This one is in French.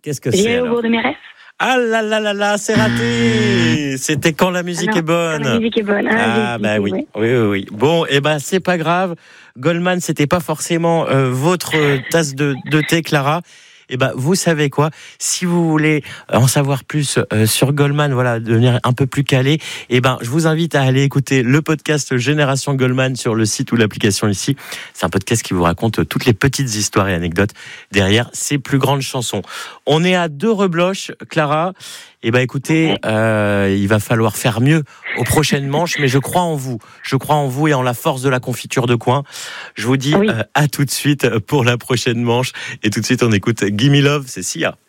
Qu'est-ce que J'irai c'est au alors? bord de mes rêves. Ah là là là là, c'est raté. C'était quand la musique est bonne. Quand la musique est bonne. Ah bah oui, oui. Bon, et ben c'est pas grave. Goldman, c'était pas forcément votre tasse de thé, Clara. Et ben vous savez quoi, si vous voulez en savoir plus sur Goldman, voilà, devenir un peu plus calé, et ben je vous invite à aller écouter le podcast Génération Goldman sur le site ou l'application ici. C'est un podcast qui vous raconte toutes les petites histoires et anecdotes derrière ces plus grandes chansons. On est à 2 rebloches, Clara. Eh ben écoutez, il va falloir faire mieux aux prochaines manches, mais je crois en vous. Je crois en vous et en la force de la confiture de coin. Je vous dis à tout de suite pour la prochaine manche. Et tout de suite, on écoute Gimme Love, c'est Sia.